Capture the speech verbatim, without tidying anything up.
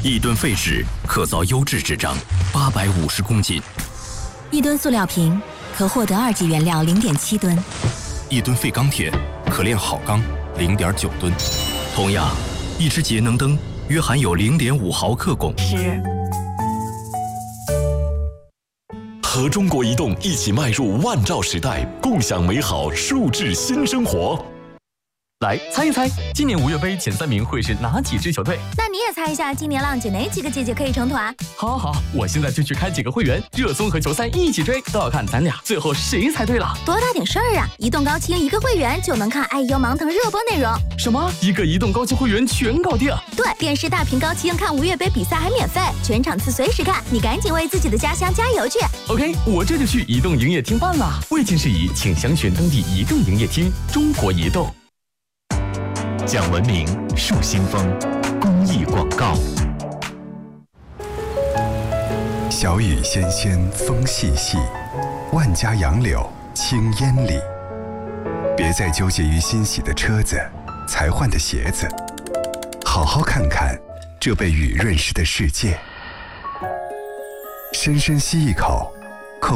一吨废纸可造优质纸张八百五十公斤， 一吨塑料瓶可获得二级原料零点七吨， 一吨废钢铁可炼好钢零点九吨。同样，一只节能灯约含有零点五毫克汞。 是。 和中国移动一起迈入万兆时代，共享美好数字新生活。 来猜一猜，今年五月杯前三名会是哪几支球队？ 那你也猜一下，今年浪姐哪几个姐姐可以成团？ 好好好，我现在就去开几个会员，热搜和球赛一起追，都要看咱俩最后谁猜对了。 多大点事儿啊！移动高清一个会员就能看爱优芒腾热播内容。 什么？一个移动高清会员全搞定？ 对，电视大屏高清看五月杯比赛还免费，全场次随时看，你赶紧为自己的家乡加油去。 OK， 我这就去移动营业厅办了。未经事宜，请详询当地移动营业厅。中国移动。 讲文明树新风，公益广告。 小雨纤纤，风细细，万家杨柳青烟里。别再纠结于新洗的车子、才换的鞋子，好好看看这被雨润湿的世界。深深吸一口